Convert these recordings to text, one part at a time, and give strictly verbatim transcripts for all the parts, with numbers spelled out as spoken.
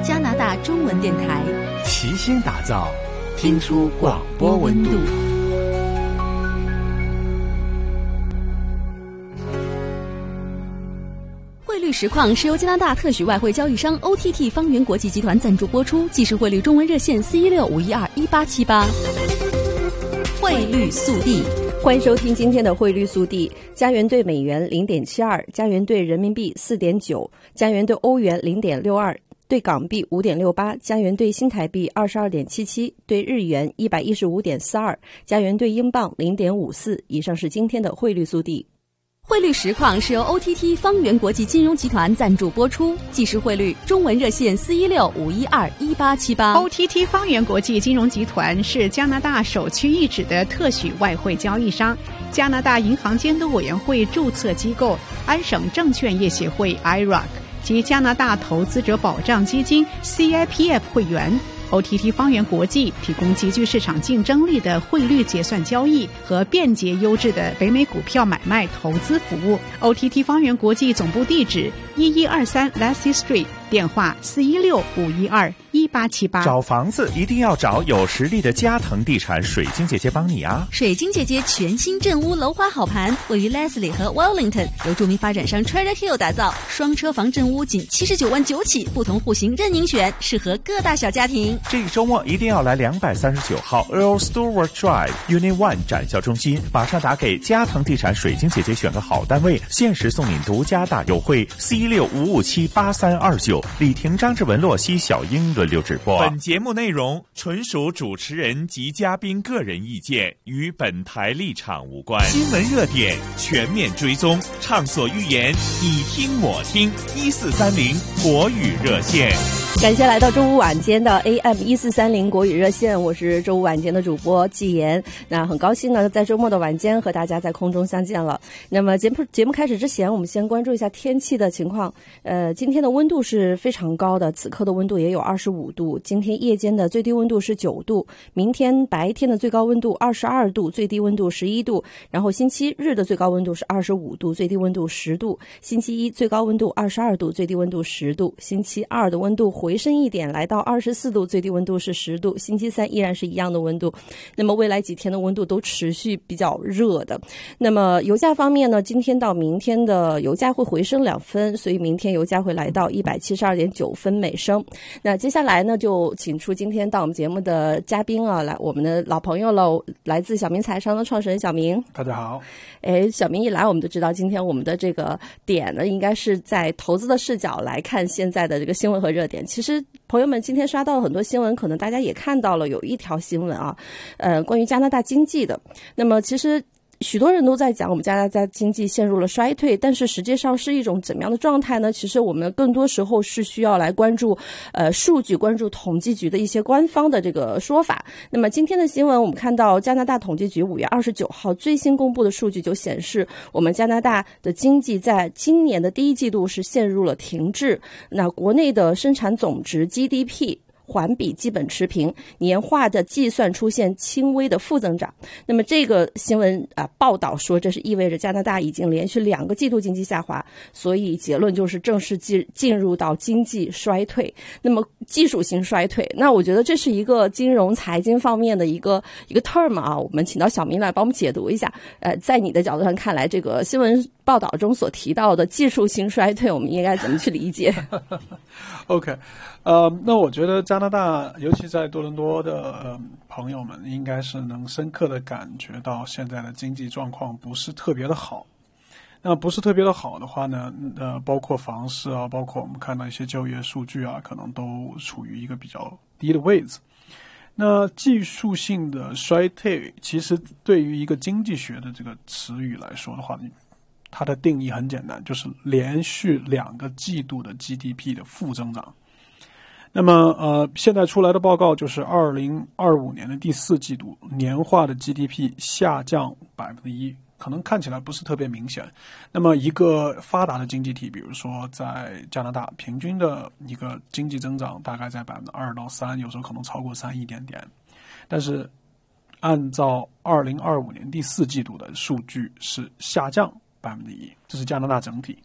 加拿大中文电台， 齐心打造听出广播温度。 汇率实况是由加拿大特许外汇交易商 O T T 方圆国际集团赞助播出，即时汇率中文热线四一六五一二一八七八。汇率速递， 欢迎收听今天的汇率速递。加元兑美元零点七二，加元兑人民币四点九，加元兑欧元零点六二，对港币五点六八，加元兑新台币二十二点七七，对日元一百一十五点四二，加元兑英镑零点五四。以上是今天的汇率速递。 汇率实况是由 O T T 方圆国际金融集团赞助播出，即时汇率中文热线四一六五一二一八七八。 O T T 方圆国际金融集团是加拿大首屈一指的特许外汇交易商，加拿大银行监督委员会注册机构，安省证券业协会 I R O C 及加拿大投资者保障基金 C I P F 会员。O T T 方圆国际提供极具市场竞争力的汇率结算交易和便捷优质的北美股票买卖投资服务。O T T 方圆国际总部地址一一二三 Lassie Street， 电话四一六五一二一八七八。 找房子一定要找有实力的嘉腾地产水晶姐姐帮你啊！ 水晶姐姐全新镇屋楼花好盘，位于 Leslie 和 Wellington， 由著名发展商 Treasure Hill 打造，双车房镇屋仅七十九万九起，不同户型任您选，适合各大小家庭。 这个周末一定要来两百三十九号 Earl Stewart Drive Unit One 展销中心，马上打给嘉腾地产水晶姐姐选个好单位，限时送你独家大优惠。四一六五五七八三二九，李婷、张志文、洛西、小英轮流直播。本节目内容纯属主持人及嘉宾个人意见，与本台立场无关。新闻热点全面追踪，畅所欲言，你听我听。一四三零国语热线。 感谢来到周五晚间的 A M 一四三零国语热线，我是周五晚间的主播季妍。那很高兴呢，在周末的晚间和大家在空中相见了。那么节目节目开始之前，我们先关注一下天气的情况。呃，今天的温度是非常高的，此刻的温度也有二十五度。今天夜间的最低温度是九度，明天白天的最高温度二十二度，最低温度十一度。然后星期日的最高温度是二十五度，最低温度十度。星期一最高温度二十二度，最低温度十度。星期二的温度回升一点，来到二十四度，最低温度是十度。星期三依然是一样的温度。那么未来几天的温度都持续比较热的。那么油价方面呢，今天到明天的油价会回升两分，所以明天油价会来到一百七十二点九分每升。那接下来呢，就请出今天到我们节目的嘉宾啊，来我们的老朋友了，来自小明财商的创始人小明。 大家好。 哎，小明一来，我们就知道今天我们的这个点呢，应该是在投资的视角来看现在的这个新闻和热点。其实朋友们今天刷到很多新闻，可能大家也看到了，有一条新闻啊，呃，关于加拿大经济的。那么其实许多人都在讲我们加拿大经济陷入了衰退，但是实际上是一种怎么样的状态呢？其实我们更多时候是需要来关注呃数据，关注统计局的一些官方的这个说法。那么今天的新闻我们看到加拿大统计局五月二十九号最新公布的数据就显示，我们加拿大的经济在今年的第一季度是陷入了停滞，那国内的生产总值 G D P环比基本持平，年化的计算出现轻微的负增长。那么这个新闻啊、呃、报道说，这是意味着加拿大已经连续两个季度经济下滑，所以结论就是正式进进入到经济衰退。那么技术性衰退，那我觉得这是一个金融财经方面的一个一个 term 啊，我们请到小明来帮我们解读一下。呃，在你的角度上看来，这个新闻报道中所提到的技术性衰退，我们应该怎么去理解 ？OK。呃，那我觉得加拿大，尤其在多伦多的、呃、朋友们，应该是能深刻的感觉到现在的经济状况不是特别的好。那不是特别的好的话呢，呃，包括房市啊，包括我们看到一些就业数据啊，可能都处于一个比较低的位置。那技术性的衰退，其实对于一个经济学的这个词语来说的话，它的定义很简单，就是连续两个季度的 G D P 的负增长。那么呃，现在出来的报告就是二零二五年的第四季度年化的 G D P 下降百分之一，可能看起来不是特别明显。那么一个发达的经济体，比如说在加拿大，平均的一个经济增长大概在百分之二到三，有时候可能超过三一点点。但是按照二零二五年第四季度的数据是下降百分之一，这是加拿大整体。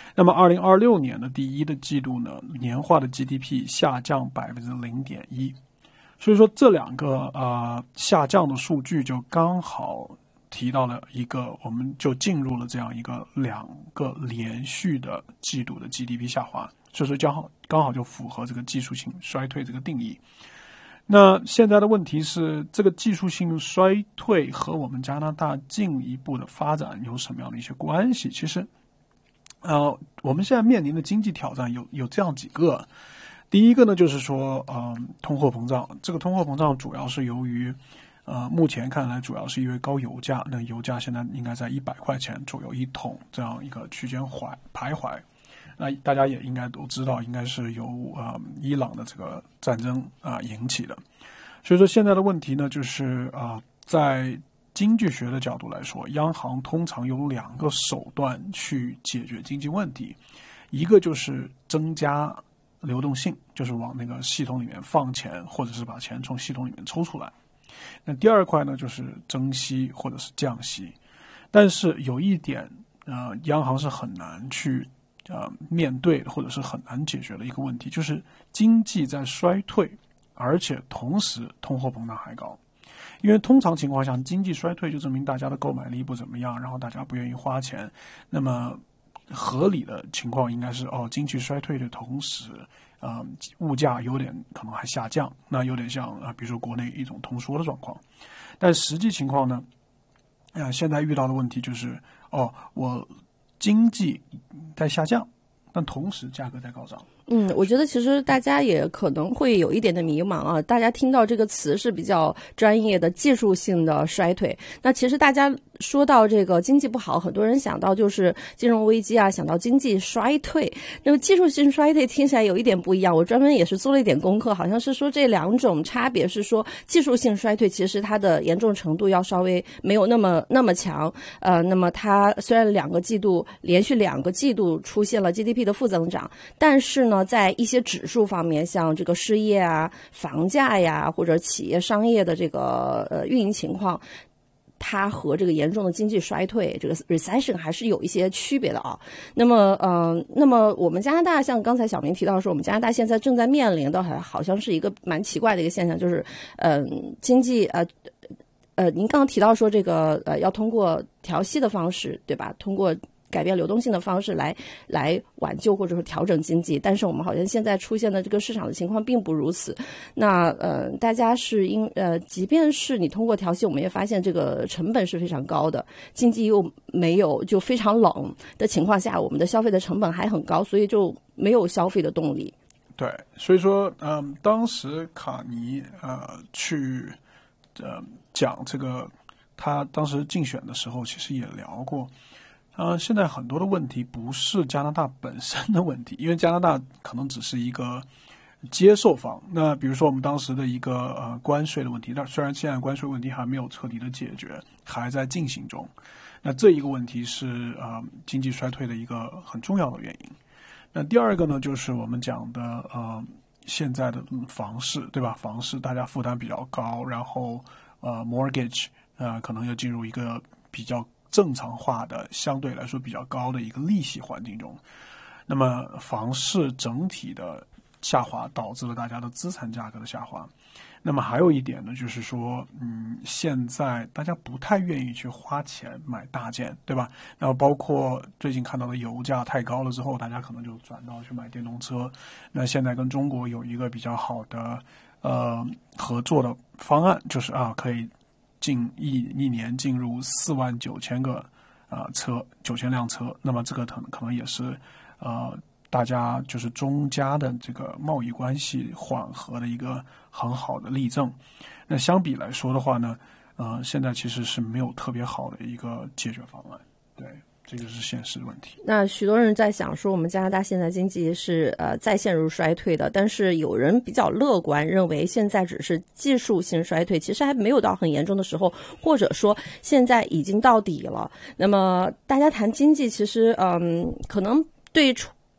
那么二零二六年的第一的季度呢，年化的 G D P 下降百分之零点一，所以说这两个呃下降的数据就刚好提到了一个，我们就进入了这样一个两个连续的季度的 G D P 下滑，所以说刚好刚好就符合这个技术性衰退这个定义。那现在的问题是，这个技术性衰退和我们加拿大进一步的发展有什么样的一些关系？其实，呃，我们现在面临的经济挑战有有这样几个。第一个呢，就是说，嗯、呃，通货膨胀。这个通货膨胀主要是由于，呃，目前看来主要是因为高油价。那油价现在应该在一百块钱左右一桶这样一个区间徘徘徊。那大家也应该都知道，应该是由呃伊朗的这个战争啊、呃、引起的。所以说现在的问题呢，就是啊、呃，在经济学的角度来说，央行通常有两个手段去解决经济问题，一个就是增加流动性，就是往那个系统里面放钱，或者是把钱从系统里面抽出来。那第二块呢，就是增息或者是降息。但是有一点，呃，央行是很难去。呃，面对或者是很难解决的一个问题，就是经济在衰退，而且同时通货膨胀还高。因为通常情况下，经济衰退就证明大家的购买力不怎么样，然后大家不愿意花钱。那么合理的情况应该是，哦，经济衰退的同时，呃，物价有点可能还下降，那有点像啊、呃，比如说国内一种通缩的状况。但实际情况呢，呃，现在遇到的问题就是，哦，我。经济在下降，但同时价格在高涨。 嗯，我觉得其实大家也可能会有一点的迷茫啊。大家听到这个词是比较专业的技术性的衰退，那其实大家说到这个经济不好，很多人想到就是金融危机啊，想到经济衰退。那么技术性衰退听起来有一点不一样，我专门也是做了一点功课，好像是说这两种差别是说，技术性衰退其实它的严重程度要稍微没有那么那么强。呃，那么它虽然两个季度连续两个季度出现了 G D P 的负增长，但是呢，在一些指数方面，像这个失业啊、房价呀，或者企业商业的这个呃运营情况，它和这个严重的经济衰退，这个 recession 还是有一些区别的啊。那么，嗯、呃，那么我们加拿大，像刚才小明提到说，我们加拿大现在正在面临的，还好像是一个蛮奇怪的一个现象，就是，嗯、呃，经济呃。呃，您刚刚提到说这个呃，要通过调息的方式，对吧？通过改变流动性的方式来来挽救或者说调整经济，但是我们好像现在出现的这个市场的情况并不如此。那呃，大家是因呃，即便是你通过调息，我们也发现这个成本是非常高的，经济又没有就非常冷的情况下，我们的消费的成本还很高，所以就没有消费的动力。 对，所以说，嗯，当时卡尼呃去呃讲这个，他当时竞选的时候其实也聊过。呃，现在很多的问题不是加拿大本身的问题，因为加拿大可能只是一个接受方。那比如说我们当时的一个呃关税的问题，但虽然现在关税问题还没有彻底的解决，还在进行中。那这一个问题是呃经济衰退的一个很重要的原因。那第二个呢，就是我们讲的呃现在的、嗯、房市，对吧？房市大家负担比较高，然后呃 mortgage 呃可能要进入一个比较正常化的相对来说比较高的一个利息环境中，那么房市整体的下滑导致了大家的资产价格的下滑。那么还有一点呢，就是说，嗯，现在大家不太愿意去花钱买大件，对吧？然后包括最近看到的油价太高了之后，大家可能就转到去买电动车。那现在跟中国有一个比较好的呃合作的方案，就是啊可以。近一一年进入四万九千个啊、呃、车，九千辆车，那么这个可能可能也是呃大家就是中加的这个贸易关系缓和的一个很好的例证。那相比来说的话呢，呃现在其实是没有特别好的一个解决方案，对。这就是现实问题。 那许多人在想说，我们加拿大现在经济是呃再陷入衰退的，但是有人比较乐观，认为现在只是技术性衰退，其实还没有到很严重的时候，或者说现在已经到底了。那么大家谈经济，其实嗯，可能对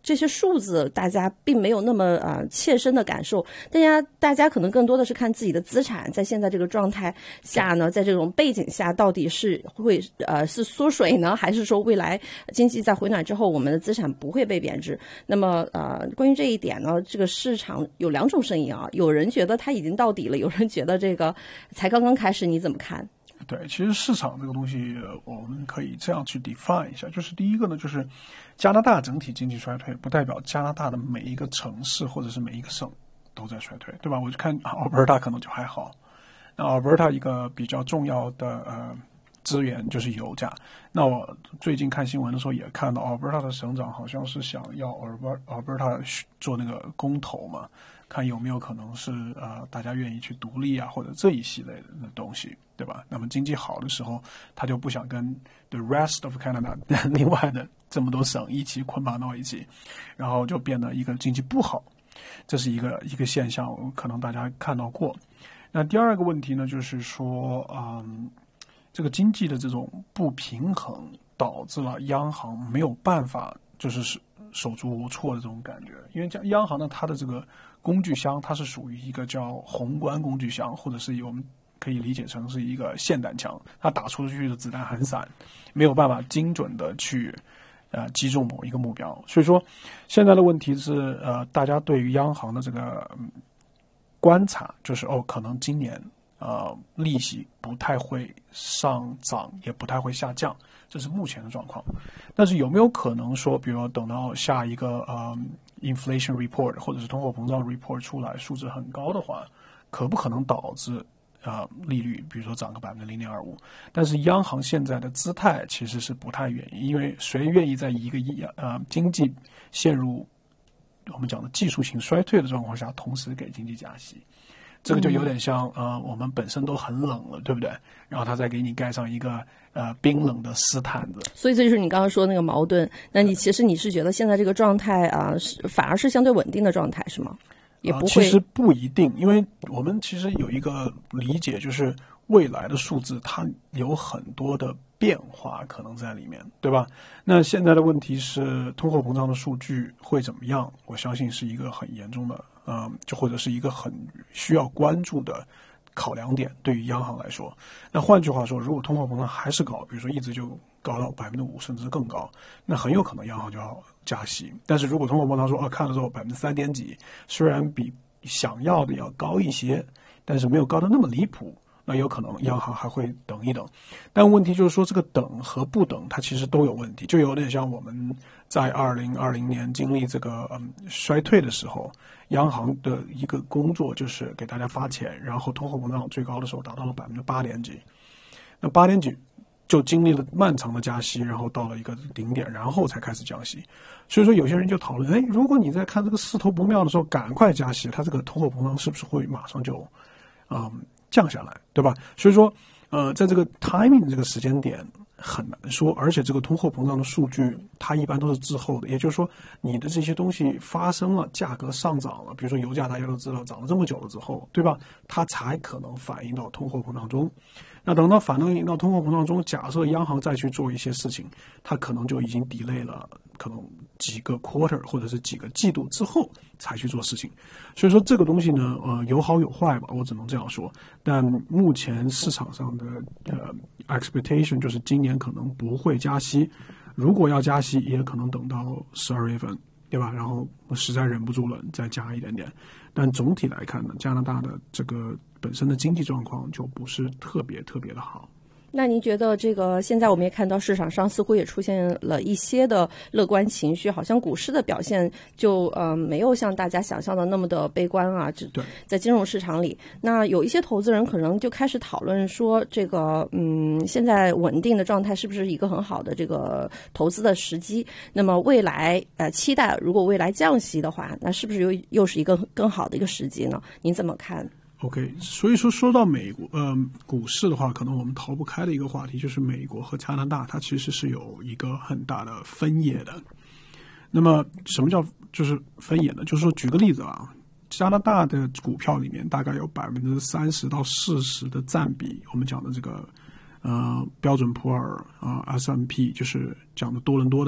这些数字大家并没有那么呃切身的感受，大家大家可能更多的是看自己的资产在现在这个状态下呢，在这种背景下到底是会呃是缩水呢，还是说未来经济在回暖之后我们的资产不会被贬值？那么呃关于这一点呢，这个市场有两种声音啊，有人觉得它已经到底了，有人觉得这个才刚刚开始，你怎么看？ 对，其实市场这个东西我们可以这样去 define 一下，就是第一个呢，就是加拿大整体经济衰退不代表加拿大的每一个城市或者是每一个省都在衰退，对吧？我就看 Alberta 可能就还好，那 Alberta 一个比较重要的呃资源就是油价，那我最近看新闻的时候也看到 Alberta 的省长好像是想要 Alberta 做那个公投嘛，看有没有可能是呃大家愿意去独立啊，或者这一系列的东西，对吧？那么经济好的时候，他就不想跟 the rest of Canada 另外的这么多省一起捆绑到一起，然后就变得一个经济不好，这是一个一个现象，可能大家看到过。那第二个问题呢，就是说，嗯，这个经济的这种不平衡导致了央行没有办法，就是手足无措的这种感觉。因为央行呢，它的这个工具箱，它是属于一个叫宏观工具箱，或者是我们可以理解成是一个霰弹枪，它打出去的子弹很散，没有办法精准的去呃击中某一个目标。所以说，现在的问题是，呃，大家对于央行的这个、嗯、观察，就是哦，可能今年呃利息不太会上涨，也不太会下降，这是目前的状况。但是有没有可能说，比如说等到下一个呃 inflation report 或者是通货膨胀 report 出来，数值很高的话，可不可能导致呃利率比如说涨个百分之零点二五？但是央行现在的姿态其实是不太愿意，因为谁愿意在一个呃经济陷入我们讲的技术性衰退的状况下，同时给经济加息？这个就有点像呃，我们本身都很冷了，对不对？然后他再给你盖上一个呃冰冷的湿毯子。 所以这就是你刚刚说那个矛盾。那你其实你是觉得现在这个状态啊，是反而是相对稳定的状态，是吗？也不会、呃。 其实不一定，因为我们其实有一个理解，就是未来的数字它有很多的变化可能在里面，对吧？那现在的问题是通货膨胀的数据会怎么样？我相信是一个很严重的。嗯，就或者是一个很需要关注的考量点，对于央行来说。那换句话说，如果通货膨胀还是高，比如说一直就高到百分之五甚至更高，那很有可能央行就要加息。但是如果通货膨胀说啊，看了之后百分之三点几，虽然比想要的要高一些，但是没有高的那么离谱，那有可能央行还会等一等。但问题就是说，这个等和不等，它其实都有问题，就有点像我们在二零二零年经历这个嗯衰退的时候，央行的一个工作就是给大家发钱，然后通货膨胀最高的时候达到了百分之八点几，那八点几就经历了漫长的加息，然后到了一个顶点，然后才开始降息。所以说有些人就讨论，哎，如果你在看这个势头不妙的时候赶快加息，它这个通货膨胀是不是会马上就嗯降下来，对吧？所以说呃在这个 timing 这个时间点很难说，而且这个通货膨胀的数据它一般都是滞后的，也就是说你的这些东西发生了，价格上涨了，比如说油价大家都知道涨了这么久了之后，对吧？它才可能反映到通货膨胀中。那等到反映到通货膨胀中，假设央行再去做一些事情，它可能就已经 delay 了，可能几个 quarter 或者是几个季度之后才去做事情。所以说这个东西呢，呃，有好有坏吧，我只能这样说。但目前市场上的呃 expectation 就是今年可能不会加息，如果要加息，也可能等到十二月份，对吧？然后我实在忍不住了，再加一点点。但总体来看呢，加拿大的这个本身的经济状况就不是特别特别的好。 那您觉得这个现在我们也看到市场上似乎也出现了一些的乐观情绪，好像股市的表现就呃没有像大家想象的那么的悲观啊。 对， 在金融市场里，那有一些投资人可能就开始讨论说，这个嗯现在稳定的状态是不是一个很好的这个投资的时机？那么未来呃期待如果未来降息的话，那是不是又又是一个更好的一个时机呢？您怎么看 ？OK， 所以说说到美国呃股市的话，可能我们逃不开的一个话题就是美国和加拿大，它其实是有一个很大的分野的。那么什么叫就是分野呢？就是说举个例子啊，加拿大的股票里面大概有百分之三十到四十的占比，我们讲的这个呃标准普尔啊、呃、S and P 就是讲的多伦多的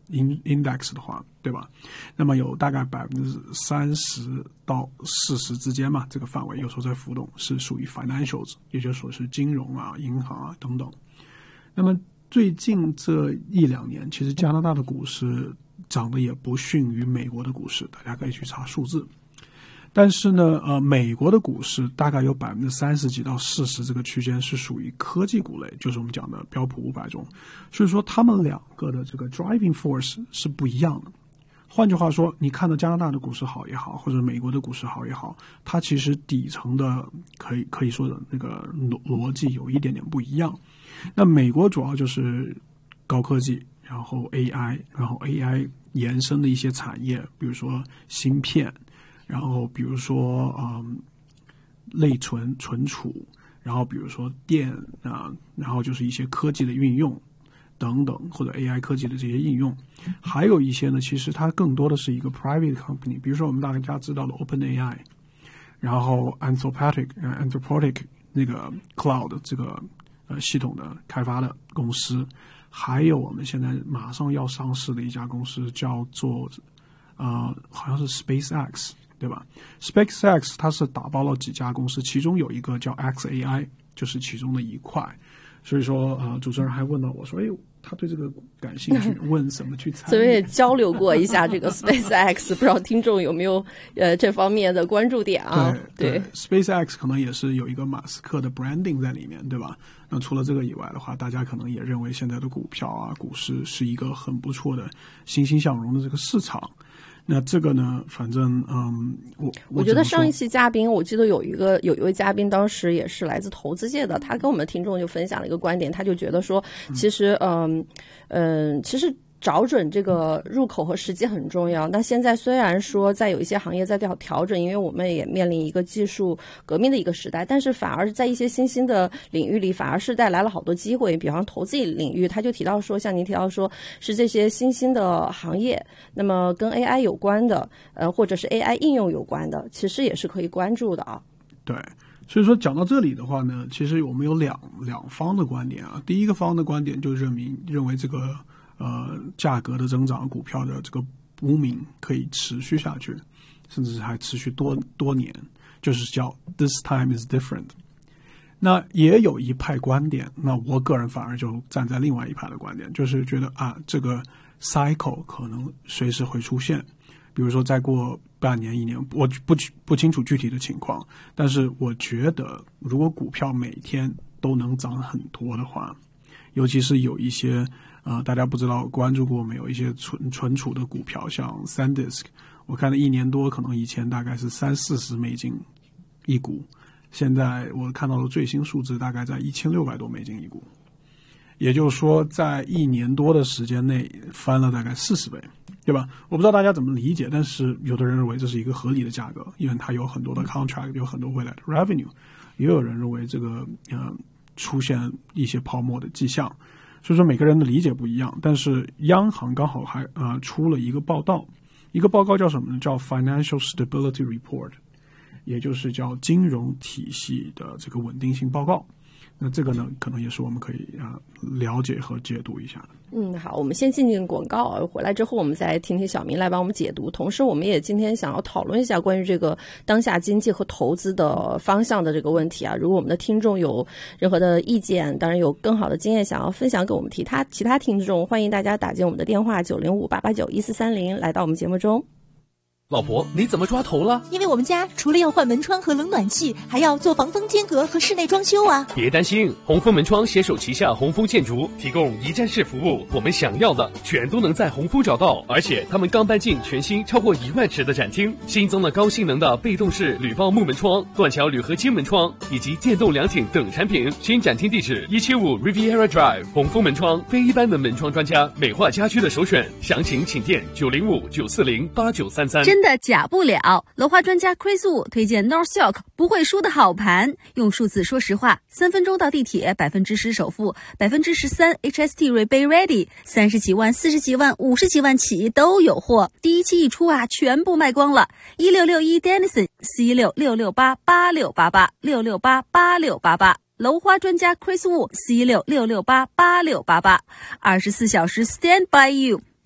index 的话，对吧？那么有大概百分之三十到四十之间嘛，这个范围有时候在浮动，是属于 financials， 也就是说是金融啊、银行啊等等。那么最近这一两年，其实加拿大的股市涨得也不逊于美国的股市，大家可以去查数字。但是呢，呃，美国的股市大概有百分之三十几到四十这个区间是属于科技股类，就是我们讲的标普五百中。所以说，他们两个的这个 driving force 是不一样的。换句话说，你看到加拿大的股市好也好，或者美国的股市好也好，它其实底层的可以可以说的那个逻逻辑有一点点不一样。那美国主要就是高科技，然后 A I， 然后 A I 延伸的一些产业，比如说芯片。然后比如说嗯类存存储，然后比如说电啊，然后就是一些科技的运用等等，或者 A I 科技的这些应用。还有一些呢，其实它更多的是一个 private company， 比如说我们大家知道的 OpenAI， 然后 Anthropic Anthropic 那个 Cloud 这个呃系统的开发的公司，还有我们现在马上要上市的一家公司叫做呃好像是 SpaceX。对吧 ？SpaceX 它是打包了几家公司，其中有一个叫 X A I， 就是其中的一块。所以说，呃，主持人还问到我说：“哎，他对这个感兴趣，问怎么去参与？” 所以也交流过一下这个 SpaceX， 不知道听众有没有呃这方面的关注点啊？ 对, 对 ，SpaceX 可能也是有一个马斯克的 branding 在里面，对吧？那除了这个以外的话，大家可能也认为现在的股票啊、股市是一个很不错的欣欣向荣的这个市场。那这个呢，反正嗯，我 我, 我觉得上一期嘉宾，我记得有一个有一位嘉宾，当时也是来自投资界的，他跟我们听众就分享了一个观点，他就觉得说，其实嗯嗯，其实。找准这个入口和时机很重要。那现在虽然说在有一些行业在调调整，因为我们也面临一个技术革命的一个时代，但是反而在一些新兴的领域里，反而是带来了好多机会。比方投资领域，他就提到说，像您提到说是这些新兴的行业，那么跟 A I 有关的，呃，或者是 A I 应用有关的，其实也是可以关注的啊。 对。所以说讲到这里的话呢，其实我们有两两方的观点啊。第一个方的观点就认明认为这个。呃，价格的增长，股票的这个booming可以持续下去，甚至还持续多多年，就是叫 this time is different。那也有一派观点，那我个人反而就站在另外一派的观点，就是觉得啊，这个 cycle 可能随时会出现，比如说再过半年一年，我不不清楚具体的情况，但是我觉得如果股票每天都能涨很多的话，尤其是有一些。呃，大家不知道关注过没有一些存存储的股票，像 SanDisk， 我看了一年多，可能以前大概是三四十美金一股，现在我看到的最新数字大概在一千六百多美金一股，也就是说，在一年多的时间内翻了大概四十倍，对吧？我不知道大家怎么理解，但是有的人认为这是一个合理的价格，因为它有很多的 contract， 有很多未来的 revenue， 也有人认为这个呃出现一些泡沫的迹象。所以说每个人的理解不一样，但是央行刚好还呃出了一个报道，一个报告叫什么呢？叫 Financial Stability Report， 也就是叫金融体系的这个稳定性报告。那这个呢，可能也是我们可以啊、呃、了解和解读一下的。 嗯，好，我们先进进广告，回来之后我们再听听小明来帮我们解读。同时，我们也今天想要讨论一下关于这个当下经济和投资的方向的这个问题啊。如果我们的听众有任何的意见，当然有更好的经验想要分享给我们其他其他听众，欢迎大家打进我们的电话九零五八八九一四三零来到我们节目中。 老婆，你怎么抓头了？ 因为我们家除了要换门窗和冷暖气，还要做防风间隔和室内装修啊。 别担心，红枫门窗携手旗下红枫建筑，提供一站式服务，我们想要的全都能在红枫找到。而且他们刚搬进全新超过一万尺的展厅，新增了高性能的被动式铝爆木门窗、断桥铝合金门窗以及电动凉亭等产品。新展厅地址一七五 Riviera Drive， 红枫门窗，非一般的门窗专家，美化家居的首选。详情请电九零五九四零八九三三。 真的假不了，楼花专家 Chris Wu 推荐 North Silk 不会输的好盘，用数字说实话，三分钟到地铁，百分之十首付，百分之十三 H S T rebate ready， 三十几万、四十几万、五十几万起都有货。第一期一出啊，全部卖光了。一六六一 Dennison C 六六六八八六八八六六八八六八八。楼花专家 Chris Wu C 六六六八八六八八，二十四小时 stand by you。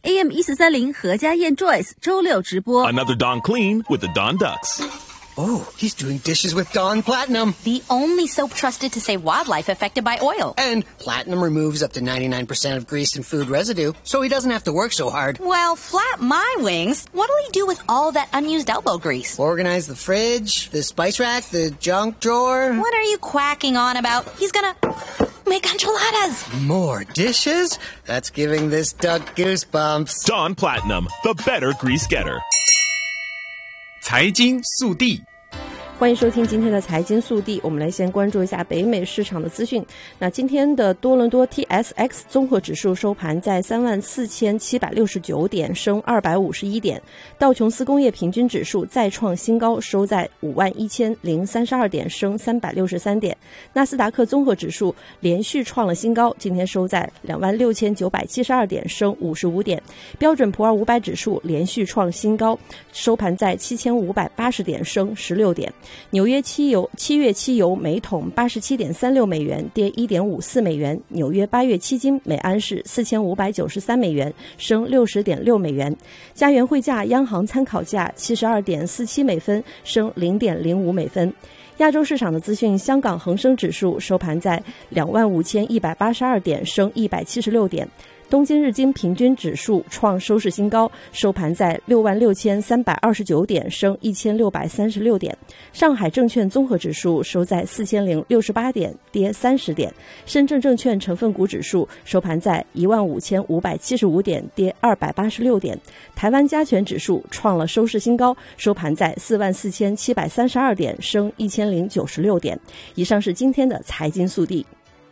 A M 一四三零何家燕 Joyce 周六直播。 Another Dawn Clean with the Dawn Ducks. Oh, he's doing dishes with Dawn Platinum. The only soap trusted to save wildlife affected by oil. And Platinum removes up to ninety-nine percent of grease and food residue, so he doesn't have to work so hard. Well, flap my wings. What'll he do with all that unused elbow grease? Organize the fridge, the spice rack, the junk drawer. What are you quacking on about? He's gonna make enchiladas. More dishes? That's giving this duck goosebumps. Dawn Platinum, the better grease getter. 财经速递， 欢迎收听今天的财经速递。我们来先关注一下北美市场的资讯。那今天的多伦多 T S X 综合指数收盘在三万四千七百六十九点，升二百五十一点。道琼斯工业平均指数再创新高，收在五万一千零三十二点，升三百六十三点。纳斯达克综合指数连续创了新高，今天收在两万六千九百七十二点，升五十五点。标准普尔五百指数连续创新高，收盘在七千五百八十点，升十六点。纽约期油七月期油每桶八十七点三六美元，跌一点五四美元。纽约八月期金每安士四千五百九十三美元，升六十点六美元。加元汇价央行参考价七十二点四七美分，升零点零五美分。亚洲市场的资讯，香港恒生指数收盘在两万五千一百八十二点，升一百七十六点。东京日经平均指数创收市新高，收盘在六万六千三百二十九点，升一千六百三十六点。上海证券综合指数收在四千零六十八点，跌三十点。深圳证券成分股指数收盘在一万五千五百七十五点，跌二百八十六点。台湾加权指数创了收市新高，收盘在四万四千七百三十二点，升一千零九十六点。以上是今天的财经速递。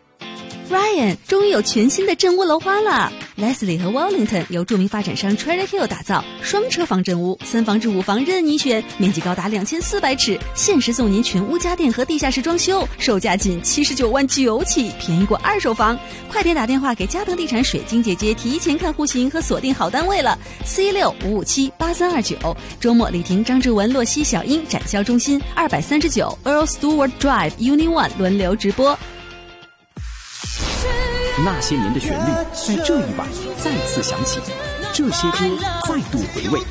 Ryan 终于有全新的镇屋楼花了。Leslie 和 Wellington 由著名发展商 Trader Hill 打造，双车房镇屋，三房至五房任你选，面积高达两千四百尺，限时送您全屋家电和地下室装修，售价仅七十九万九起，便宜过二手房。快点打电话给嘉腾地产水晶姐姐，提前看户型和锁定好单位了。四一六五五七八三二九，周末李婷、张志文、洛西、小英展销中心二百三十九 Earl Stewart Drive Unit One 轮流直播。 那些年的旋律在这一晚再次响起，这些歌再度回味。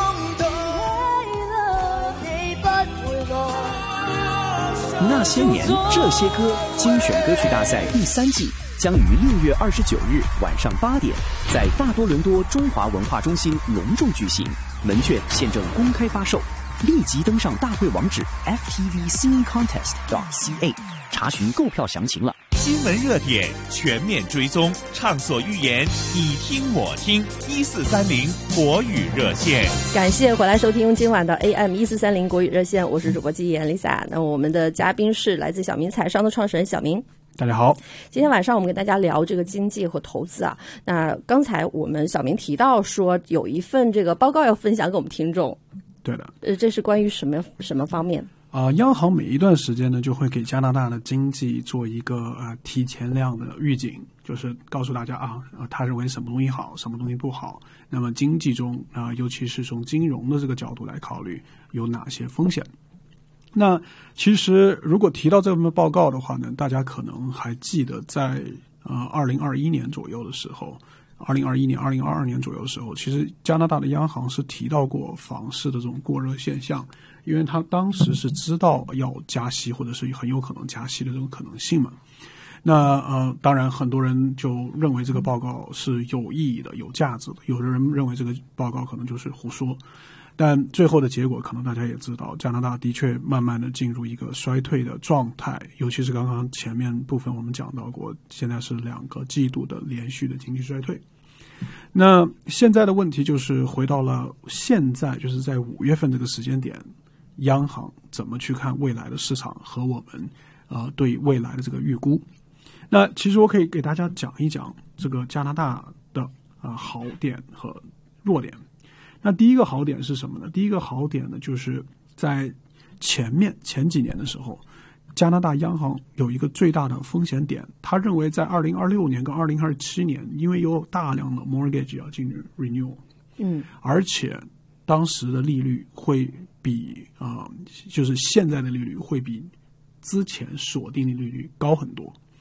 那些年这些歌精选歌曲大赛第三季将于六月二十九日晚上八点在大多伦多中华文化中心隆重举行，门券现正公开发售，立即登上大会网址 f t v singing contest dot c a 查询购票详情了。 新闻热点全面追踪，畅所欲言，你听我听，一四三零国语热线。 感谢回来收听今晚的 A M 一四三零国语热线，我是主播季妍 Lisa。那我们的嘉宾是来自小明财商的创始人小明。 大家好， 今天晚上我们跟大家聊这个经济和投资啊。那刚才我们小明提到说有一份这个报告要分享给我们听众。 对的， 呃，这是关于什么什么方面？ 啊、呃，央行每一段时间呢，就会给加拿大的经济做一个呃提前量的预警，就是告诉大家啊，呃，他认为什么东西好，什么东西不好。那么经济中啊、呃，尤其是从金融的这个角度来考虑，有哪些风险？那其实如果提到这份报告的话呢，大家可能还记得在呃二零二一年左右的时候。二零二一年、二零二二年左右的时候，其实加拿大的央行是提到过房市的这种过热现象，因为他当时是知道要加息或者是很有可能加息的这种可能性嘛。那呃，当然很多人就认为这个报告是有意义的、有价值的，有的人认为这个报告可能就是胡说。但最后的结果可能大家也知道，加拿大的确慢慢的进入一个衰退的状态，尤其是刚刚前面部分我们讲到过，现在是两个季度的连续的经济衰退。那现在的问题就是回到了现在，就是在五月份这个时间点，央行怎么去看未来的市场和我们呃对未来的这个预估。那其实我可以给大家讲一讲这个加拿大的呃好点和弱点。那第一个好点是什么呢？第一个好点呢，就是在前面前几年的时候，加拿大央行有一个最大的风险点，他认为在二零二六年跟二零二七年，因为有大量的 mortgage 要进入 renewal， 嗯， 而且当时的利率会比啊、呃，就是现在的利率会比之前锁定的利率高很多，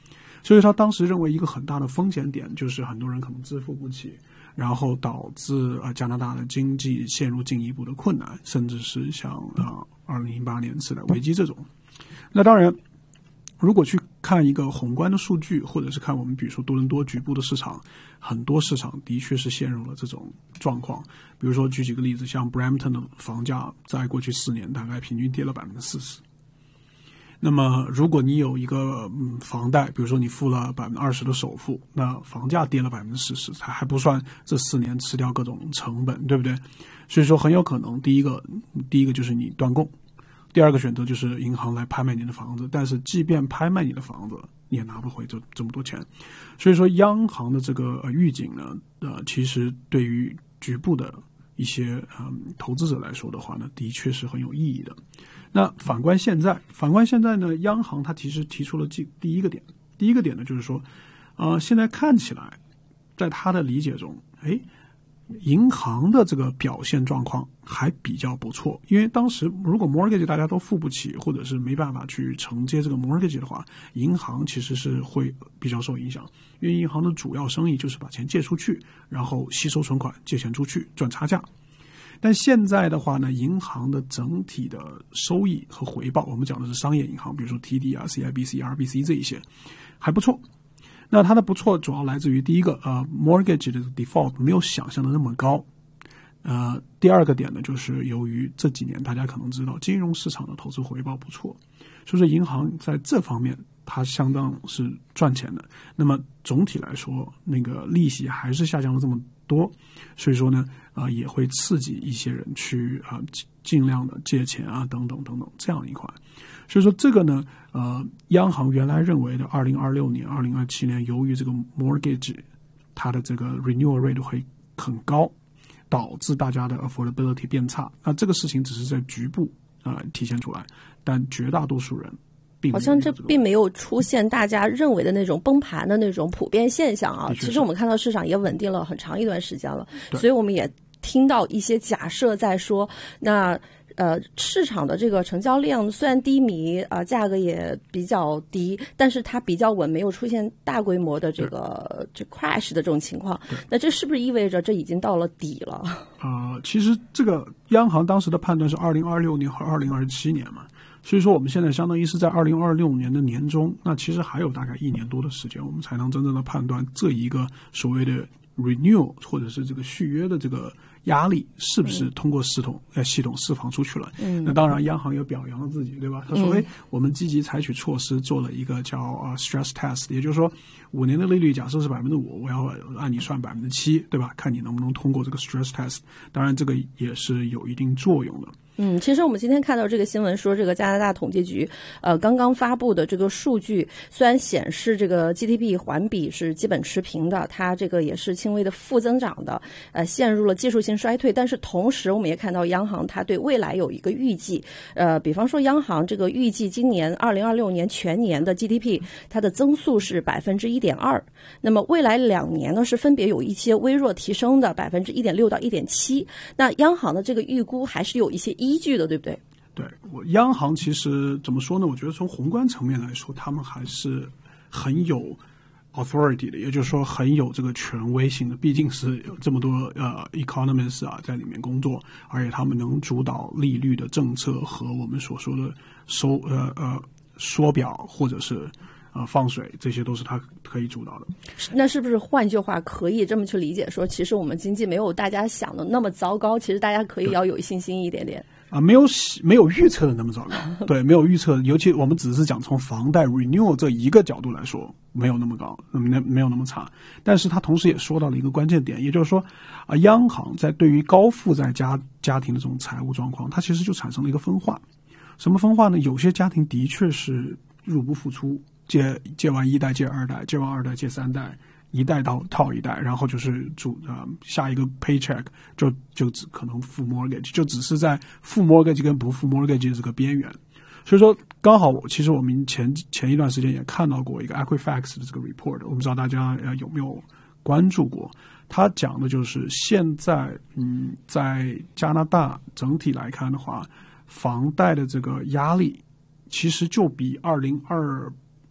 所以他当时认为一个很大的风险点就是很多人可能支付不起，然后导致呃加拿大的经济陷入进一步的困难，甚至是像啊二零零八年次贷危机这种。那当然，如果去看一个宏观的数据，或者是看我们比如说多伦多局部的市场，很多市场的确是陷入了这种状况。比如说举几个例子，像 Brampton 的房价在过去四年大概平均跌了百分之四十。那么如果你有一个嗯房贷，比如说你付了百分之二十的首付，那房价跌了百分之四十，还还不算这四年吃掉各种成本，对不对？所以说很有可能第一个第一个就是你断供。第二个选择就是银行来拍卖你的房子，但是即便拍卖你的房子，你也拿不回这这么多钱。所以说，央行的这个呃预警呢，呃，其实对于局部的一些嗯投资者来说的话呢，的确是很有意义的。那反观现在，反观现在呢，央行它其实提出了第第一个点，第一个点呢就是说，呃，现在看起来，在他的理解中，哎。银行的这个表现状况还比较不错，因为当时如果 mortgage 大家都付不起，或者是没办法去承接这个 mortgage 的话，银行其实是会比较受影响，因为银行的主要生意就是把钱借出去，然后吸收存款，借钱出去赚差价。但现在的话呢，银行的整体的收益和回报，我们讲的是商业银行，比如说 T D 啊、C I B C、R B C 这一些还不错。那它的不错主要来自于第一个呃 mortgage 的 default 没有想象的那么高，呃第二个点呢就是由于这几年大家可能知道金融市场的投资回报不错，所以说银行在这方面它相当是赚钱的。那么总体来说那个利息还是下降了这么多，所以说呢呃也会刺激一些人去啊、呃、尽量的借钱啊等等等等这样一块。所以说这个呢呃央行原来认为的二零二六年二零二七年由于这个 mortgage 它的这个 renewal rate 会很高，导致大家的 affordability 变差，那这个事情只是在局部呃体现出来，但绝大多数人并没有， 好像这并没有出现大家认为的那种崩盘的那种普遍现象啊。其实我们看到市场也稳定了很长一段时间了，所以我们也听到一些假设在说，那呃，市场的这个成交量虽然低迷啊、呃，价格也比较低，但是它比较稳，没有出现大规模的这个这 crash 的这种情况。那这是不是意味着这已经到了底了？ 呃，其实这个央行当时的判断是二零二六年和二零二七年嘛，所以说我们现在相当于是在二零二六年的年中，那其实还有大概一年多的时间，我们才能真正的判断这一个所谓的 renew 或者是这个续约的这个压力是不是通过系统呃系统释放出去了？嗯，那当然，央行也表扬了自己，对吧？他说：“哎、嗯，我们积极采取措施，做了一个叫啊 stress test， 也就是说，五年的利率假设是百分之五，我要按你算百分之七，对吧？看你能不能通过这个 stress test。当然，这个也是有一定作用的。” 嗯，其实我们今天看到这个新闻说，这个加拿大统计局呃刚刚发布的这个数据，虽然显示这个 G D P 环比是基本持平的，它这个也是轻微的负增长的，呃，陷入了技术性衰退。但是同时，我们也看到央行它对未来有一个预计，呃，比方说央行这个预计今年二零二六年全年的 G D P 它的增速是百分之一点二，那么未来两年呢是分别有一些微弱提升的百分之一点六到一点七。那央行的这个预估还是有一些依据的，对不对？ 对，我央行其实怎么说呢？我觉得从宏观层面来说，他们还是很有 authority 的，也就是说很有这个权威性的。毕竟是有这么多呃 economists 啊在里面工作，而且他们能主导利率的政策和我们所说的收呃呃缩表或者是呃放水，这些都是他可以主导的。 那是不是换句话可以这么去理解说，其实我们经济没有大家想的那么糟糕，其实大家可以要有信心一点点啊，没有没有预测的那么糟糕，对，没有预测，尤其我们只是讲从房贷 renewal 这一个角度来说，没有那么高，没没有那么差。但是他同时也说到了一个关键点，也就是说，啊，央行在对于高负债家家庭的这种财务状况，它其实就产生了一个分化。什么分化呢？有些家庭的确是入不敷出，借借完一代借二代，借完二代借三代。一代到套一代，然后就是主呃下一个 paycheck 就就只可能付 mortgage， 就只是在付 mortgage 跟不付 mortgage 的这个边缘。所以说刚好其实我们前前一段时间也看到过一个 Equifax 的这个 report， 我不知道大家有没有关注过。他讲的就是现在嗯在加拿大整体来看的话，房贷的这个压力其实就比二零二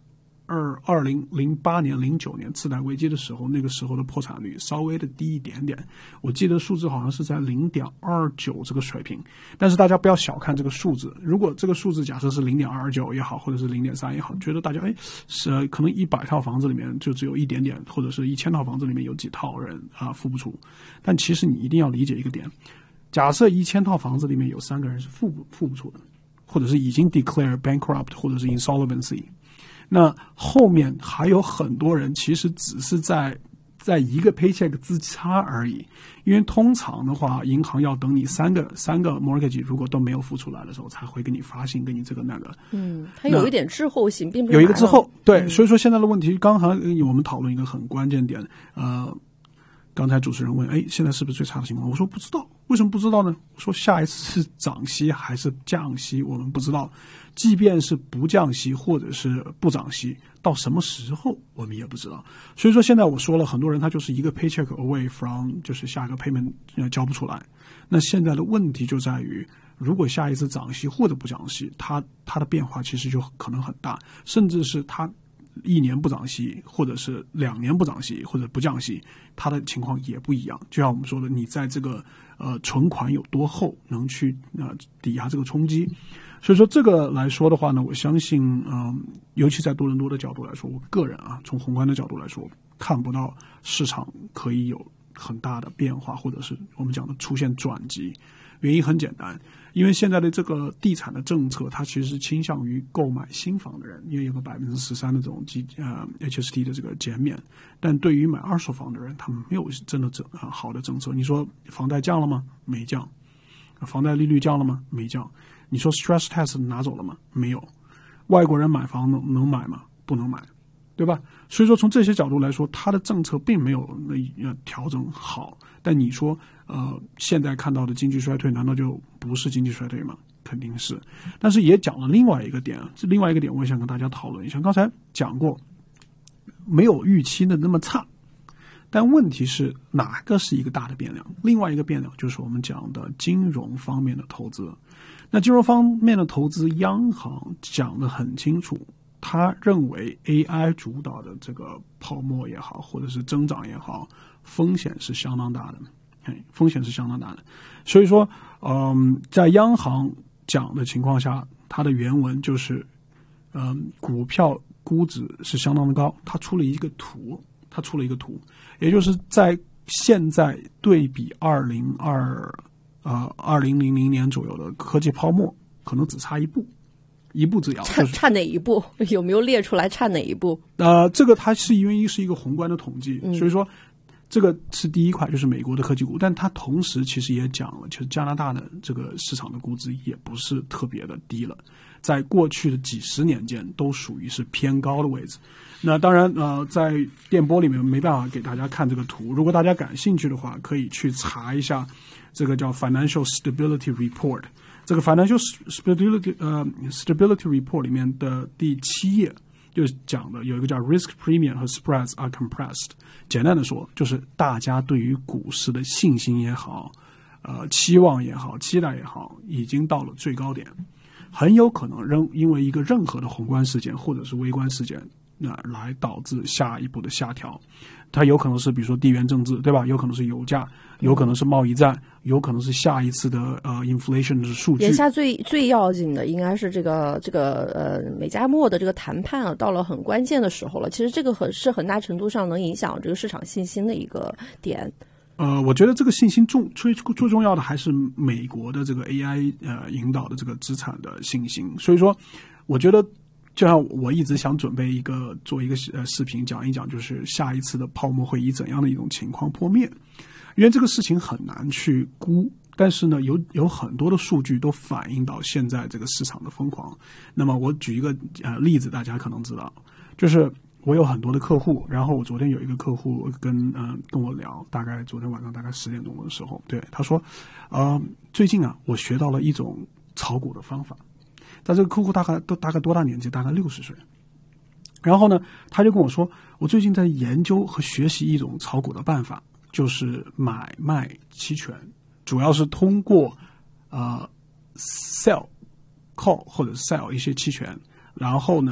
二二零零八年、零九年次贷危机的时候，那个时候的破产率稍微的低一点点，我记得数字好像是在零点二九这个水平。但是大家不要小看这个数字，如果这个数字假设是零点二九也好，或者是零点三也好，觉得大家哎是可能一百套房子里面就只有一点点，或者是一千套房子里面有几套人啊付不出。但其实你一定要理解一个点，假设一千套房子里面有三个人是付不付不出的，或者是已经 declare bankrupt 或者是 insolvency。那后面还有很多人其实只是在在一个 paycheck 之差而已，因为通常的话，银行要等你三个三个 mortgage 如果都没有付出来的时候，才会给你发行给你这个那个。 嗯，它有一点滞后性，并不是有一个滞后。对、 嗯， 所以说现在的问题，刚才我们讨论一个很关键点，呃。刚才主持人问，哎，现在是不是最差的情况？我说不知道，为什么不知道呢？我说下一次是涨息还是降息，我们不知道。即便是不降息或者是不涨息，到什么时候我们也不知道。所以说现在我说了，很多人他就是一个 paycheck away from 就是下一个 payment 交不出来。那现在的问题就在于，如果下一次涨息或者不降息，它它的变化其实就可能很大，甚至是它一年不涨息，或者是两年不涨息，或者不降息，它的情况也不一样。就像我们说的，你在这个呃存款有多厚，能去呃抵押这个冲击。所以说这个来说的话呢，我相信，嗯、呃，尤其在多伦多的角度来说，我个人啊，从宏观的角度来说，看不到市场可以有很大的变化，或者是我们讲的出现转机。原因很简单，因为现在的这个地产的政策，它其实是倾向于购买新房的人，因为有个百分之十三的这种呃 H S T 的这个减免，但对于买二手房的人，他们没有真的政、呃、好的政策。你说房贷降了吗？没降。房贷利率降了吗？没降。你说 stress test 拿走了吗？没有。外国人买房能能买吗？不能买，对吧？所以说从这些角度来说，它的政策并没有呃调整好。但你说呃现在看到的经济衰退难道就不是经济衰退吗？肯定是。但是也讲了另外一个点，另外一个点我也想跟大家讨论一下。刚才讲过没有预期的那么差，但问题是哪个是一个大的变量？另外一个变量就是我们讲的金融方面的投资。那金融方面的投资，央行讲得很清楚，他认为 A I 主导的这个泡沫也好，或者是增长也好，风险是相当大的，风险是相当大的。所以说，嗯，在央行讲的情况下，它的原文就是，嗯，股票估值是相当的高。他出了一个图，他出了一个图，也就是在现在对比二零二呃二零零零年左右的科技泡沫，可能只差一步。一步之遥， 差差哪一步？有没有列出来？差哪一步？ 呃，这个它是因为是一个宏观的统计， 嗯、 所以说这个是第一块，就是美国的科技股。但它同时其实也讲了，其实加拿大的这个市场的估值也不是特别的低了，在过去的几十年间都属于是偏高的位置。那当然，呃，在电波里面没办法给大家看这个图，如果大家感兴趣的话，可以去查一下这个叫 Financial Stability Report。这个 Financial Stability 呃 Stability Report 里面的第七页就是讲的有一个叫 Risk Premium 和 Spreads are compressed。简单的说，就是大家对于股市的信心也好，呃期望也好，期待也好，已经到了最高点，很有可能任因为一个任何的宏观事件或者是微观事件，那、呃、来导致下一步的下调。它有可能是比如说地缘政治，对吧？有可能是油价，有可能是贸易战，有可能是下一次的呃 inflation 的数据。 眼下最最要紧的应该是这个这个呃美加墨的这个谈判啊，到了很关键的时候了。其实这个很是很大程度上能影响这个市场信心的一个点。 呃，我觉得这个信心重最最重要的还是美国的这个 A I 呃引导的这个资产的信心。所以说，我觉得。就像我一直想准备一个做一个呃视频讲一讲，就是下一次的泡沫会以怎样的一种情况破灭，因为这个事情很难去估，但是呢，有有很多的数据都反映到现在这个市场的疯狂。那么我举一个呃例子，大家可能知道，就是我有很多的客户，然后我昨天有一个客户跟呃跟我聊，大概昨天晚上大概十点钟的时候，对他说，呃，最近啊，我学到了一种炒股的方法。但这个客户大概都大概多大年纪？大概六十岁。然后呢，他就跟我说，我最近在研究和学习一种炒股的办法，就是买卖期权，主要是通过呃 sell call 或者 sell 一些期权，然后呢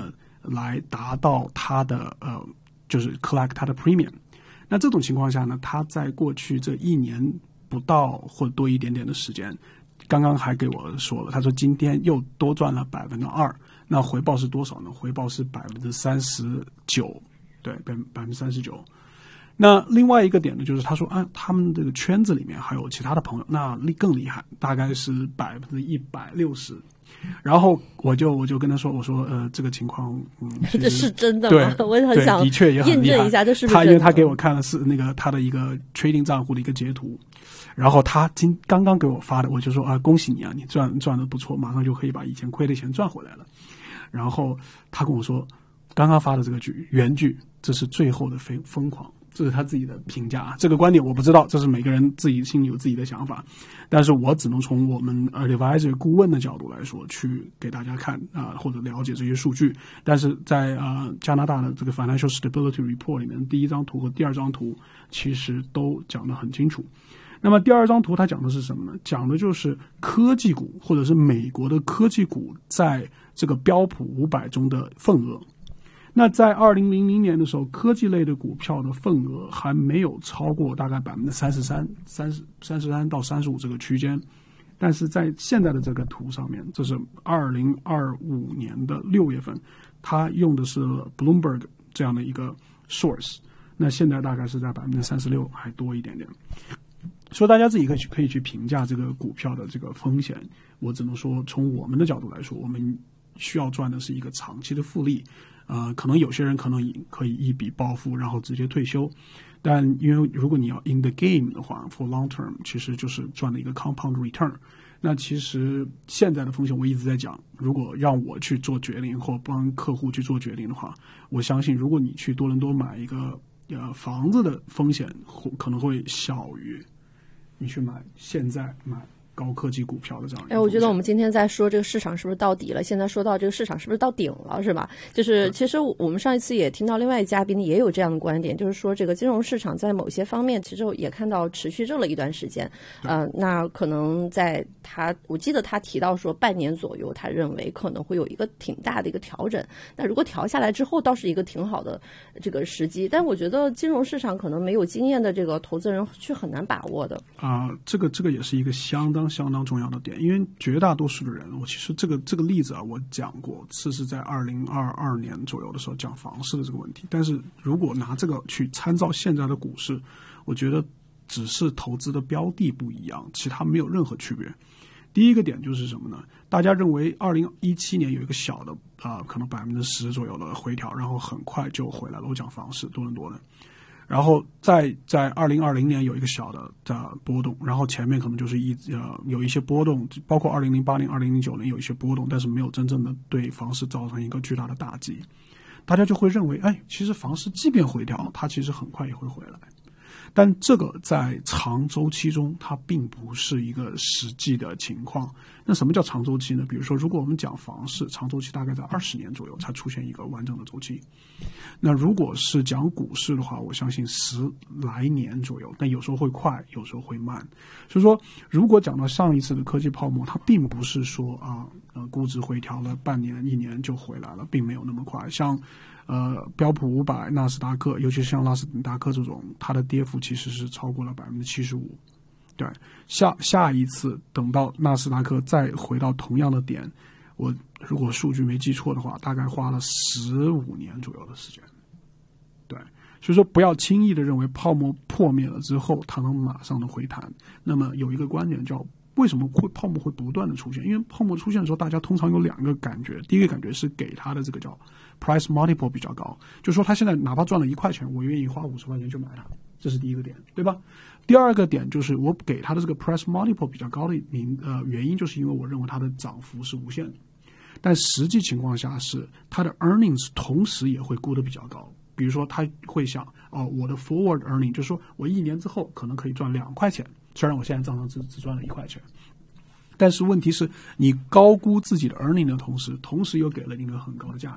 来达到它的呃，就是 collect 它的 premium。那这种情况下呢，它在过去这一年不到或多一点点的时间，刚刚还给我说了，他说今天又多赚了百分之二，那回报是多少呢？回报是百分之三十九，对，百百分之三十九。那另外一个点呢，就是他说啊，他们这个圈子里面还有其他的朋友，那更厉害，大概是百分之一百六十。然后我就我就跟他说，我说呃，这个情况，嗯， 这是真的吗？ 对， 我很想的确也很验证一下，这是不是他因为他给我看的是那个他的一个 trading 账户的一个截图，然后他今刚刚给我发的，我就说啊，恭喜你啊，你赚赚的不错，马上就可以把以前亏的钱赚回来了。然后他跟我说，刚刚发的这个句原句，这是最后的疯疯狂。这是他自己的评价啊，这个观点我不知道，这是每个人自己心里有自己的想法，但是我只能从我们 advisor 顾问的角度来说，去给大家看啊、呃，或者了解这些数据。但是在啊、呃、加拿大的这个 Financial Stability Report 里面，第一张图和第二张图其实都讲得很清楚。那么第二张图它讲的是什么呢？讲的就是科技股或者是美国的科技股在这个标普五百中的份额。那在二零零零年的时候，科技类的股票的份额还没有超过大概百分之三十三、三十三十三到三十五这个区间，但是在现在的这个图上面，这是二零二五年的六月份，它用的是 Bloomberg 这样的一个 source， 那现在大概是在百分之三十六还多一点点。所以大家自己可以去可以去评价这个股票的这个风险。我只能说，从我们的角度来说，我们需要赚的是一个长期的复利。呃，可能有些人可能可以一笔暴富，然后直接退休，但因为如果你要 in the game 的话 ，for long term， 其实就是赚了一个 compound return。那其实现在的风险我一直在讲，如果让我去做决定或帮客户去做决定的话，我相信如果你去多伦多买一个呃房子的风险可能会小于你去买现在买高科技股票的这样一个。 哎，我觉得我们今天在说这个市场是不是到底了，现在说到这个市场是不是到顶了，是吧？就是其实我们上一次也听到另外一嘉宾也有这样的观点，就是说这个金融市场在某些方面其实也看到持续热了一段时间。呃，那可能在他，我记得他提到说半年左右，他认为可能会有一个挺大的一个调整。那如果调下来之后，倒是一个挺好的这个时机。但我觉得金融市场可能没有经验的这个投资人去很难把握的。 啊、呃，这个这个也是一个相当。相当重要的点，因为绝大多数的人，我其实这个这个例子啊，我讲过，这是在二零二二年左右的时候讲房市的这个问题。但是如果拿这个去参照现在的股市，我觉得只是投资的标的不一样，其他没有任何区别。第一个点就是什么呢？大家认为二零一七年有一个小的啊、呃，可能百分之十左右的回调，然后很快就回来了。我讲房市多伦多的。然后在在二零二零年有一个小的的波动，然后前面可能就是一呃有一些波动，包括二零零八年、二零零九年有一些波动，但是没有真正的对房市造成一个巨大的打击。大家就会认为，哎，其实房市即便回调，它其实很快也会回来。但这个在长周期中，它并不是一个实际的情况。那什么叫长周期呢？比如说，如果我们讲房市，长周期大概在二十年左右才出现一个完整的周期。那如果是讲股市的话，我相信十来年左右，但有时候会快，有时候会慢。所以说，如果讲到上一次的科技泡沫，它并不是说啊，呃，估值回调了半年、一年就回来了，并没有那么快。像呃，标普五百、纳斯达克，尤其是像纳斯达克这种，它的跌幅其实是超过了百分之七十五。对，下下一次等到纳斯达克再回到同样的点，我如果数据没记错的话，大概花了十五年左右的时间。对，所以说不要轻易的认为泡沫破灭了之后，它能马上的回弹。那么有一个观点叫，为什么会泡沫会不断的出现？因为泡沫出现的时候，大家通常有两个感觉。第一个感觉是给它的这个叫 price multiple 比较高，就是说他现在哪怕赚了一块钱，我愿意花五十块钱去买它，这是第一个点，对吧？第二个点就是我给它的这个 price multiple 比较高的原呃原因，就是因为我认为它的涨幅是无限的，但实际情况下是它的 earnings 同时也会估得比较高。比如说他会想，哦，我的 forward earning 就是说我一年之后可能可以赚两块钱，虽然我现在账上只只赚了一块钱，但是问题是你高估自己的 earning 的同时，同时又给了一个很高的价格。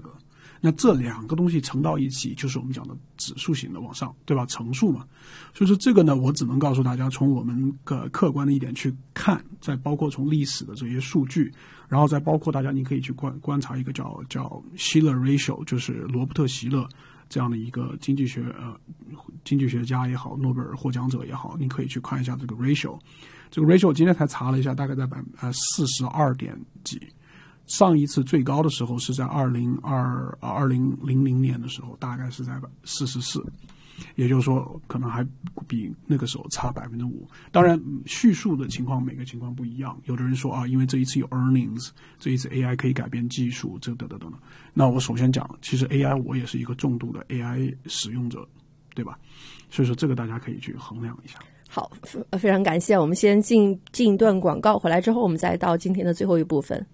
那这两个东西乘到一起，就是我们讲的指数型的往上，对吧？乘数嘛。所以说这个呢，我只能告诉大家，从我们个客观的一点去看，再包括从历史的这些数据，然后再包括大家你可以去观观察一个叫叫希勒 ratio， 就是罗伯特希勒这样的一个经济学呃经济学家也好，诺贝尔获奖者也好，你可以去看一下这个 ratio。这个 ratio 今天才查了一下，大概在百呃四十二点几。上一次最高的时候是在二零二二零零零年的时候，大概是在四十四，也就是说可能还比那个时候差百分之五。当然，叙述的情况每个情况不一样。有的人说啊，因为这一次有 earnings， 这一次 A I 可以改变技术，这等等等等。那我首先讲，其实 A I 我也是一个重度的 A I 使用者，对吧？所以说这个大家可以去衡量一下。 好，非常感谢。我们先进进一段广告，回来之后我们再到今天的最后一部分。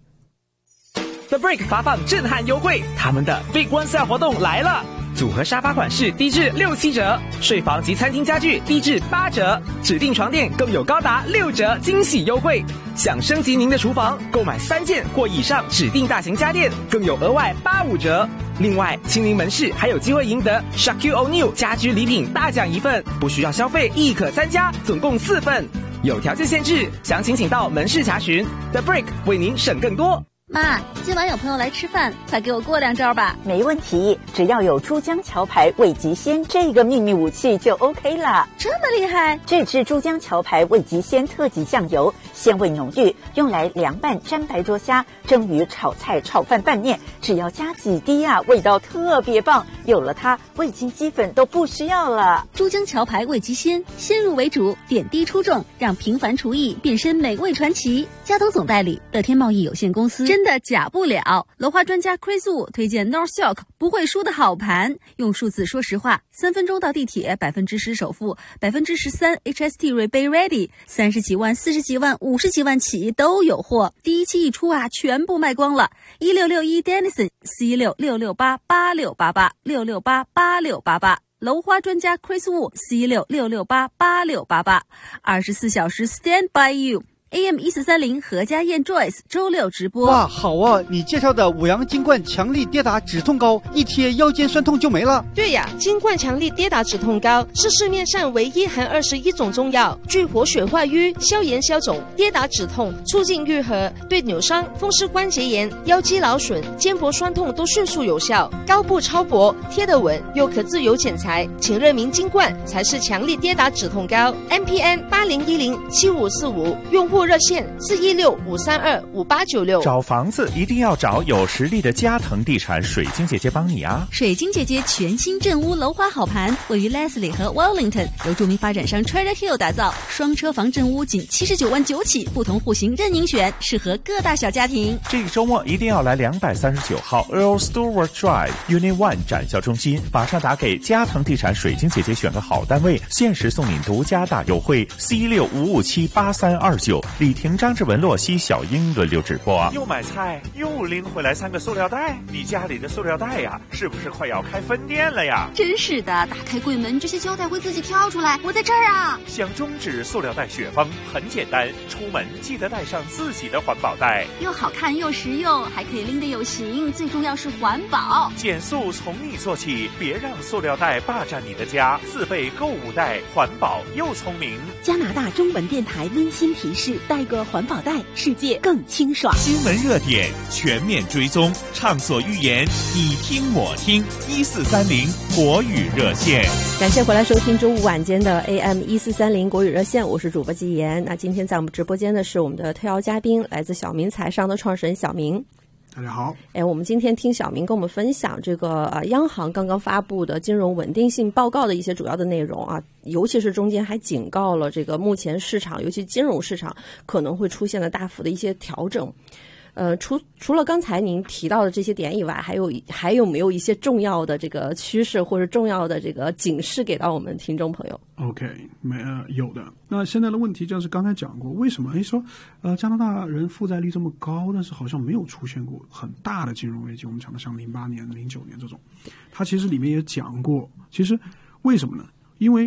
The Brick 发放震撼优惠，他们的 Big One Sale 活动来了！组合沙发款式低至六七折，睡房及餐厅家具低至八折，指定床垫更有高达六折惊喜优惠。想升级您的厨房，购买三件或以上指定大型家电，更有额外八五折。另外，亲临门市还有机会赢得 Shaquille O'Neal 家居礼品大奖一份，不需要消费亦可参加，总共四份，有条件限制，详情请到门市查询。The Brick 为您省更多。 妈，今晚有朋友来吃饭，快给我过两招吧。 没问题，只要有珠江桥牌味极鲜这个秘密武器就 OK 了。 这么厉害？ 这支珠江桥牌味极鲜特级酱油，鲜味浓郁，用来凉拌、沾白灼虾、蒸鱼、炒菜、炒饭、拌面，只要加几滴啊，味道特别棒。有了它，味精鸡粉都不需要了。 珠江桥牌味极鲜，先入为主，点滴出众，让平凡厨艺变身美味传奇。佳东总代理乐天贸易有限公司。真的假不了。楼花专家 Chris Wu 推荐 North Silk 不会输的好盘，用数字说实话，三分钟到地铁，百分之十首付，百分之十三 H S T rebate ready， 三十几万、四十几万、五十几万起都有货。第一期一出啊，全部卖光了。一六六一 Dennison 四一六六六八八六八八六六八八六八八。楼花专家 Chris Wu 四一六六六八八六八八，二十四小时 Stand by you。A M 一四三零何家燕 Joyce 周六直播。 哇，好啊！你介绍的五羊金冠强力跌打止痛膏，一贴腰间酸痛就没了。 对呀，金冠强力跌打止痛膏是市面上唯一含二十一种中药，具活血化瘀、消炎消肿、跌打止痛、促进愈合，对扭伤、风湿关节炎、腰肌劳损、肩膊酸痛都迅速有效。膏布超薄，贴得稳，又可自由剪裁，请认明金冠才是强力跌打止痛膏。M P N 八零一零七五四五，用户热线四一六五三二五八九六。 找房子一定要找有实力的嘉腾地产水晶姐姐帮你啊！ 水晶姐姐全新镇屋楼花好盘，位于 Leslie 和 Wellington， 由著名发展商 Trader Hill 打造，双车房镇屋仅七十九万九起，不同户型任您选，适合各大小家庭。 这个周末一定要来两百三十九号 Earl Stewart Drive Unit One 展销中心，马上打给嘉腾地产水晶姐姐选个好单位，限时送你独家大优惠。四一六五五七八三二九，李婷、张志文、洛西、小英轮流直播。 又买菜又拎回来三个塑料袋，你家里的塑料袋呀，是不是快要开分店了呀？ 真是的，打开柜门，这些胶带会自己跳出来。我在这儿啊！ 想终止塑料袋雪崩很简单，出门记得带上自己的环保袋， 又好看又实用，还可以拎得有型，最重要是环保。 减速从你做起，别让塑料袋霸占你的家，自备购物袋，环保又聪明。 加拿大中文电台温馨提示：带个环保袋，世界更清爽。 新闻热点全面追踪，畅所欲言，你听我听。一四三零国语热线， 感谢回来收听周五晚间的 A M 一四三零国语热线，我是主播季言。那今天在我们直播间的是我们的特邀嘉宾，来自小明财商的创始人小明。 大家好， 哎，我们今天听小明跟我们分享这个呃央行刚刚发布的金融稳定性报告的一些主要的内容啊，尤其是中间还警告了这个目前市场，尤其金融市场可能会出现的大幅的一些调整。呃，除除了刚才您提到的这些点以外，还有还有没有一些重要的这个趋势或者重要的这个警示给到我们听众朋友 ？OK， 没呃有的。那现在的问题就是刚才讲过，为什么哎说呃加拿大人负债率这么高，但是好像没有出现过很大的金融危机？我们讲的像零八年、零九年这种，它其实里面也讲过，其实为什么呢？因为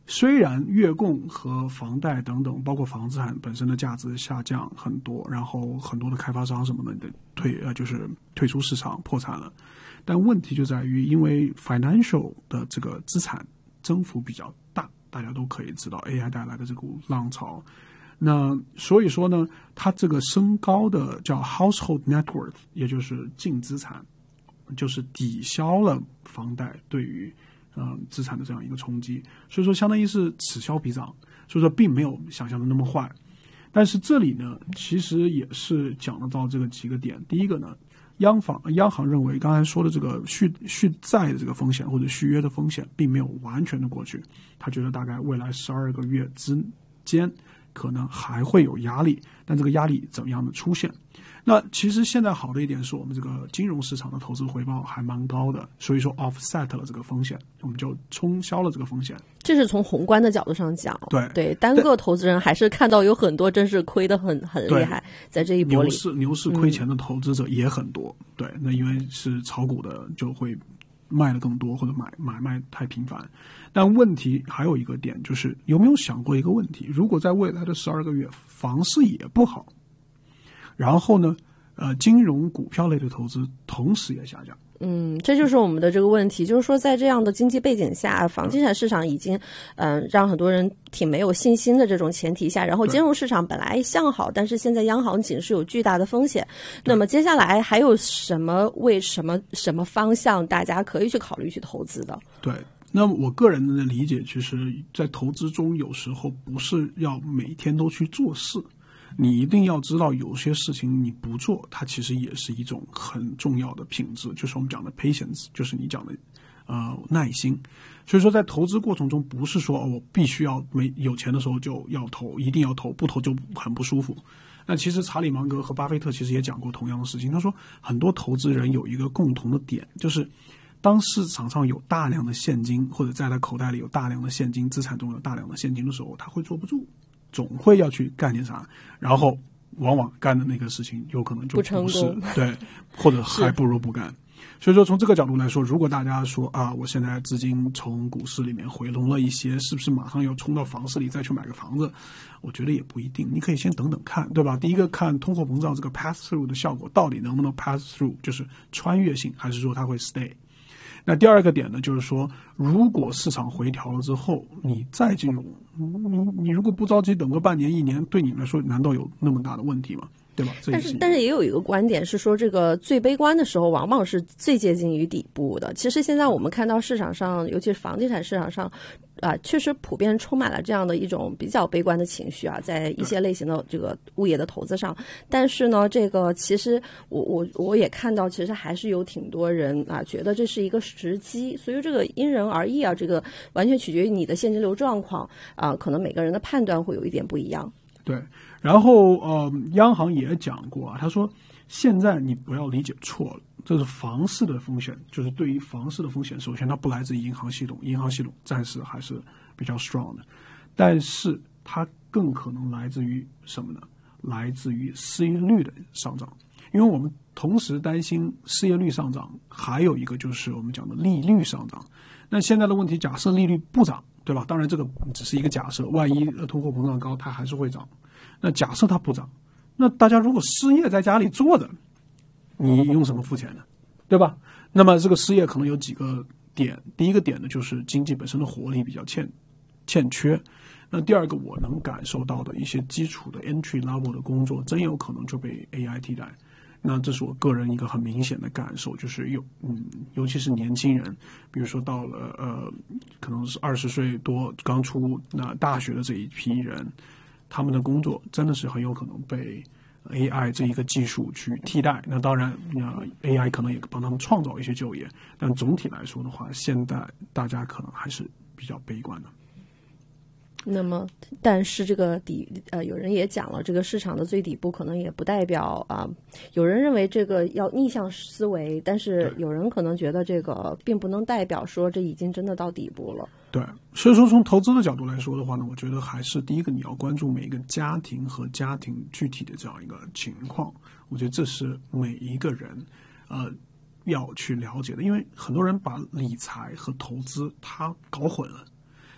虽然月供和房贷等等，包括房产本身的价值下降很多，然后很多的开发商什么的退呃就是退出市场破产了，但问题就在于，因为 financial 的这个资产增幅比较大，大家都可以知道 A I 带来的这股浪潮。那所以说呢，它这个升高的叫 household net worth， 也就是净资产，就是抵消了房贷对于呃资产的这样一个冲击，所以说相当于是此消彼长，所以说并没有想象的那么坏。但是这里呢，其实也是讲得到这个几个点。第一个呢，央行央行认为刚才说的这个续续债的这个风险或者续约的风险并没有完全的过去，他觉得大概未来十二个月之间可能还会有压力，但这个压力怎么样的出现？那其实现在好的一点是我们这个金融市场的投资回报还蛮高的，所以说 offset 了这个风险，我们就冲销了这个风险。 这是从宏观的角度上讲， 对对，单个投资人还是看到有很多真是亏得很很厉害，在这一波里， 牛市牛市亏钱的投资者也很多，嗯、对，那因为是炒股的就会卖的更多，或者买买卖太频繁。但问题还有一个点，就是有没有想过一个问题，如果在未来的十二个月房市也不好，然后呢呃，金融股票类的投资同时也下降。 嗯，这就是我们的这个问题，就是说在这样的经济背景下，房地产市场已经嗯、呃、让很多人挺没有信心的这种前提下，然后金融市场本来向好，但是现在央行警示有巨大的风险，那么接下来还有什么为什么什么方向大家可以去考虑去投资的？ 对，那么我个人的理解，其实在投资中有时候不是要每天都去做事，你一定要知道有些事情你不做，它其实也是一种很重要的品质，就是我们讲的 patience， 就是你讲的呃耐心。所以说在投资过程中，不是说、哦、我必须要没有钱的时候就要投，一定要投，不投就很不舒服。那其实查理芒格和巴菲特其实也讲过同样的事情，他说很多投资人有一个共同的点，就是当市场上有大量的现金，或者在他口袋里有大量的现金，资产中有大量的现金的时候，他会坐不住，总会要去干点啥，然后往往干的那个事情有可能就不是不成功， 对，或者还不如不干。所以说从这个角度来说，如果大家说啊，我现在资金从股市里面回笼了一些，是不是马上要冲到房市里再去买个房子？我觉得也不一定，你可以先等等看，对吧？第一个看通货膨胀这个 pass through 的效果到底能不能 pass through， 就是穿越性，还是说它会 stay。那第二个点呢，就是说，如果市场回调了之后，你再进入，你你如果不着急等个半年一年，对你来说难道有那么大的问题吗？对吧？ 但是但是也有一个观点是说，这个最悲观的时候往往是最接近于底部的。其实现在我们看到市场上，尤其是房地产市场上，啊、呃，确实普遍充满了这样的一种比较悲观的情绪啊，在一些类型的这个物业的投资上。但是呢，这个其实我我我也看到，其实还是有挺多人啊觉得这是一个时机，所以这个因人而异啊，这个完全取决于你的现金流状况啊，可能每个人的判断会有一点不一样。 对。然后呃，央行也讲过啊，他说现在你不要理解错了，这是房市的风险，就是对于房市的风险，首先它不来自于银行系统，银行系统暂时还是比较 strong 的，但是它更可能来自于什么呢？来自于失业率的上涨，因为我们同时担心失业率上涨，还有一个就是我们讲的利率上涨。那现在的问题，假设利率不涨，对吧？当然这个只是一个假设，万一通货膨胀高，它还是会涨。那假设它不涨，那大家如果失业在家里坐着，你用什么付钱呢？对吧？那么这个失业可能有几个点，第一个点呢，就是经济本身的活力比较欠欠缺。那第二个，我能感受到的一些基础的 entry level 的工作，真有可能就被 A I 替代。那这是我个人一个很明显的感受，就是有嗯，尤其是年轻人，比如说到了呃，可能是二十岁多刚出那大学的这一批人。他们的工作真的是很有可能被 A I 这一个技术去替代。那当然，呃 A I 可能也帮他们创造一些就业，但总体来说的话，现在大家可能还是比较悲观的。 那么，但是这个底呃，有人也讲了，这个市场的最底部可能也不代表啊、呃。有人认为这个要逆向思维，但是有人可能觉得这个并不能代表说这已经真的到底部了。 对，所以说从投资的角度来说的话呢，我觉得还是第一个你要关注每一个家庭和家庭具体的这样一个情况，我觉得这是每一个人呃要去了解的，因为很多人把理财和投资它搞混了。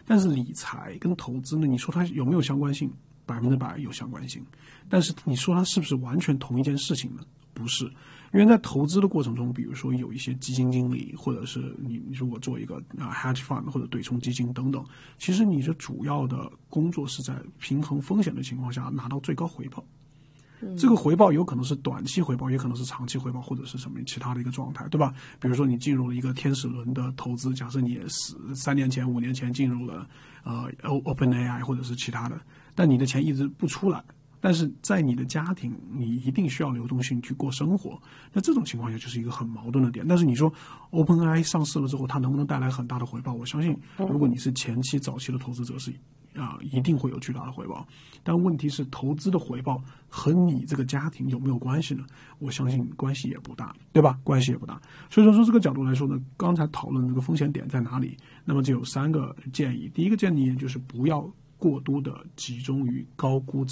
但是理财跟投资呢，你说它有没有相关性？百分之百有相关性。但是你说它是不是完全同一件事情呢？不是。因为在投资的过程中，比如说有一些基金经理，或者是你如果做一个啊 hedge fund 或者对冲基金等等，其实你的主要的工作是在平衡风险的情况下拿到最高回报。这个回报有可能是短期回报，也可能是长期回报，或者是什么其他的一个状态，对吧？比如说你进入了一个天使轮的投资，假设你也是三年前、五年前进入了呃 OpenAI 或者是其他的，但你的钱一直不出来。但是在你的家庭，你一定需要流动性去过生活，那这种情况下就是一个很矛盾的点。但是你说 OpenAI 上市了之后，它能不能带来很大的回报？我相信，如果你是前期早期的投资者，是啊、呃，一定会有巨大的回报。但问题是，投资的回报和你这个家庭有没有关系呢？我相信关系也不大，对吧？关系也不大。所以说，从这个角度来说呢，刚才讨论这个风险点在哪里？那么就有三个建议。第一个建议就是不要过多的集中于高估值